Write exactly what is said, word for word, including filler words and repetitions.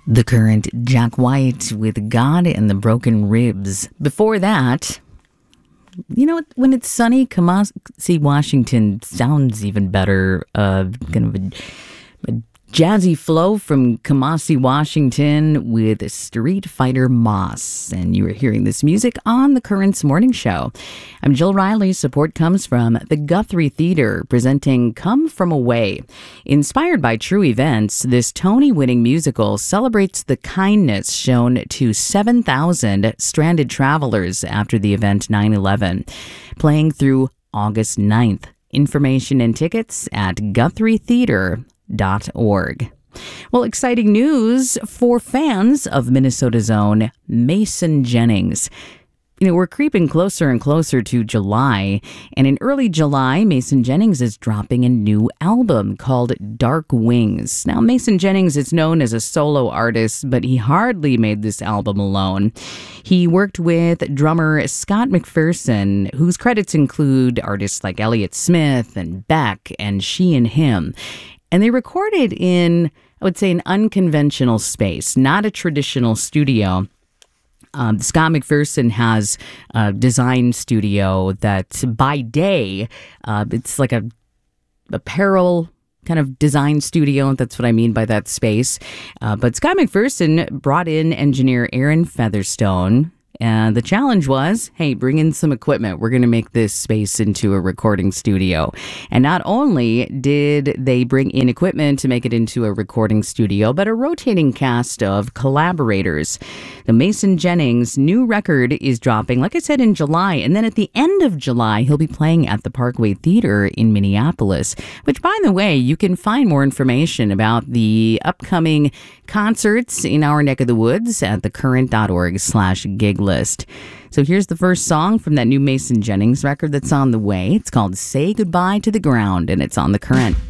The Current, Jack White with God and the Broken Ribs. Before that, you know, when it's sunny, Kamasi Washington sounds even better. Uh, kind of a, a jazzy flow from Kamasi Washington with Street Fighter Moss. And you are hearing this music on the Current's Morning Show. I'm Jill Riley. Support comes from the Guthrie Theater, presenting Come From Away. Inspired by true events, this Tony-winning musical celebrates the kindness shown to seven thousand stranded travelers after the event nine eleven, playing through August ninth. Information and tickets at guthrie theater dot org. Well, exciting news for fans of Minnesota's own Mason Jennings. You know, we're creeping closer and closer to July, and in early July, Mason Jennings is dropping a new album called Dark Wings. Now, Mason Jennings is known as a solo artist, but he hardly made this album alone. He worked with drummer Scott McPherson, whose credits include artists like Elliott Smith and Beck and She and Him. And they recorded in, I would say, an unconventional space, not a traditional studio. Um, Scott McPherson has a design studio that by day, uh, it's like a apparel kind of design studio. That's what I mean by that space. Uh, but Scott McPherson brought in engineer Aaron Featherstone. And the challenge was, hey, bring in some equipment. We're going to make this space into a recording studio. And not only did they bring in equipment to make it into a recording studio, but a rotating cast of collaborators. The Mason Jennings new record is dropping, like I said, in July. And then at the end of July, he'll be playing at the Parkway Theater in Minneapolis, which, by the way, you can find more information about the upcoming concerts in our neck of the woods at thecurrent.org slash gig list. So here's the first song from that new Mason Jennings record that's on the way. It's called Say Goodbye to the Ground, and it's on The Current.